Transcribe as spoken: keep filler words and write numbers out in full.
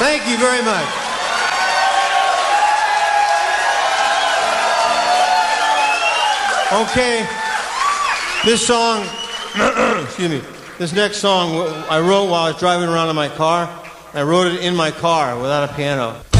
Thank you very much. Okay, this song, excuse me, this next song I wrote while I was driving around in my car. I wrote it in my car without a piano.